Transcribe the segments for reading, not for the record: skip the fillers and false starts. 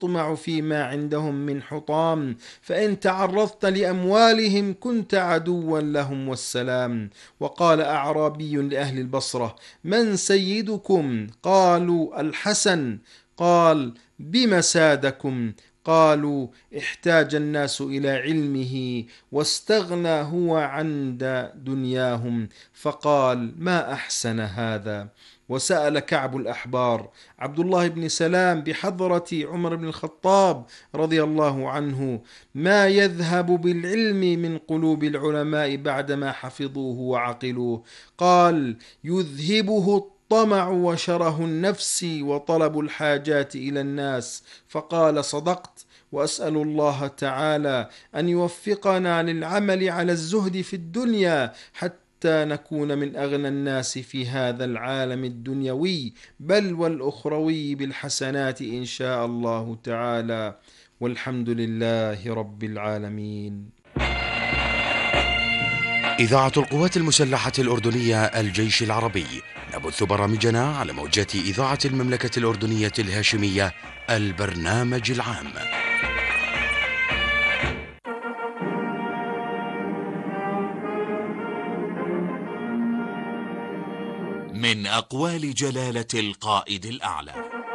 تطمع فيما عندهم من حطام، فإن تعرضت لأموالهم كنت عدوا لهم والسلام. وقال أعرابي لأهل البصرة: من سيدكم؟ قالوا: الحسن. قال: بم سادكم؟ قالوا: احتاج الناس إلى علمه واستغنى هو عن دنياهم. فقال: ما أحسن هذا. وسأل كعب الأحبار عبد الله بن سلام بحضرة عمر بن الخطاب رضي الله عنه: ما يذهب بالعلم من قلوب العلماء بعدما حفظوه وعقلوه؟ قال: يذهبه الطمع وشره النفس وطلب الحاجات إلى الناس. فقال: صدقت، وأسأل الله تعالى أن يوفقنا للعمل على الزهد في الدنيا حتى نكون من أغنى الناس في هذا العالم الدنيوي بل والأخروي بالحسنات إن شاء الله تعالى. والحمد لله رب العالمين. إذاعة القوات المسلحة الأردنية الجيش العربي، نبث برامجنا على موجات إذاعة المملكة الأردنية الهاشمية البرنامج العام. من أقوال جلالة القائد الأعلى: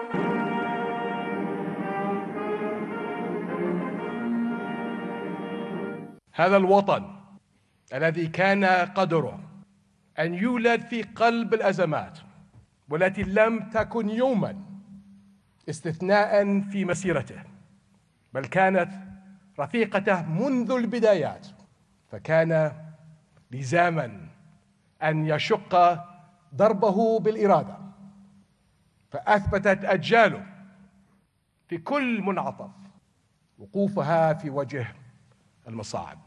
هذا الوطن الذي كان قدره أن يولد في قلب الأزمات، والتي لم تكن يوما استثناء في مسيرته، بل كانت رفيقته منذ البدايات، فكان لزاما أن يشق دربه بالإرادة، فأثبتت أجياله في كل منعطف وقوفها في وجه المصاعب.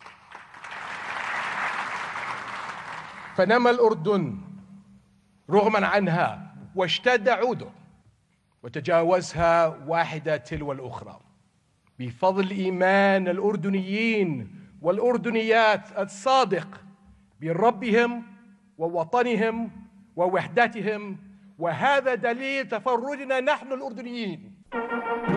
فنمى الأردن رغما عنها واشتد عوده، وتجاوزها واحدة تلو الأخرى بفضل إيمان الأردنيين والأردنيات الصادق بربهم ووطنهم ووحدتهم، وهذا دليل تفردنا نحن الأردنيين